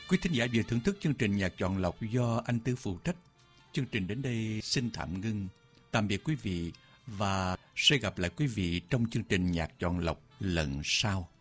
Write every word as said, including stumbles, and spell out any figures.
Quý thính giả vừa thưởng thức chương trình nhạc chọn lọc do anh Tư phụ trách. Chương trình đến đây xin tạm ngưng. Tạm biệt quý vị và sẽ gặp lại quý vị trong chương trình nhạc chọn lọc lần sau.